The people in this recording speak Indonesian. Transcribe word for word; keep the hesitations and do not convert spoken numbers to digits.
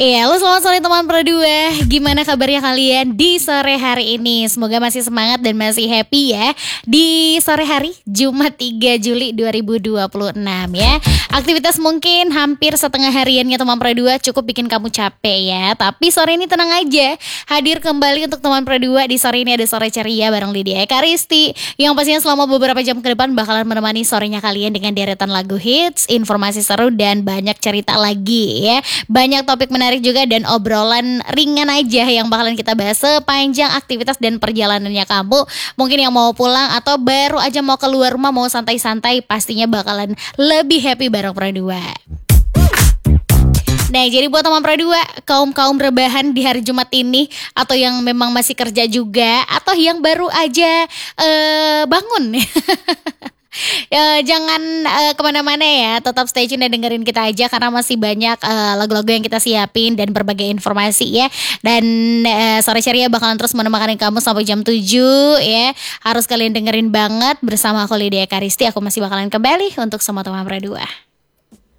Iya, halo selamat sore teman Produa. Gimana kabarnya kalian di sore hari ini? Semoga masih semangat dan masih happy ya di sore hari Jumat tiga Juli dua ribu dua puluh enam ya. Aktivitas mungkin hampir setengah hariannya teman Produa cukup bikin kamu capek ya. Tapi sore ini tenang aja. Hadir kembali untuk teman Produa di sore ini ada Sore Ceria bareng Lydia Ekaristi yang pastinya selama beberapa jam ke depan bakalan menemani sorenya kalian dengan deretan lagu hits, informasi seru dan banyak cerita lagi ya. Banyak topik menarik juga dan obrolan ringan aja yang bakalan kita bahas sepanjang aktivitas dan perjalanannya kamu. Mungkin yang mau pulang atau baru aja mau keluar rumah mau santai-santai pastinya bakalan lebih happy bareng Produa. Nah jadi buat teman Produa, kaum-kaum rebahan di hari Jumat ini atau yang memang masih kerja juga atau yang baru aja uh, bangun Ya, jangan uh, kemana-mana ya, tetap stay tune dan dengerin kita aja karena masih banyak uh, lagu-lagu yang kita siapin dan berbagai informasi ya. Dan uh, Sore Ceria bakalan terus menemani kamu sampai jam tujuh ya. Harus kalian dengerin banget bersama aku Lydia Ekaristi. Aku masih bakalan kembali untuk semua teman Produa.